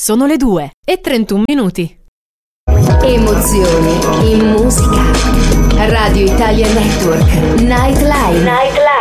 Sono le 2:31. Emozioni in musica. Radio Italia Network Nightline.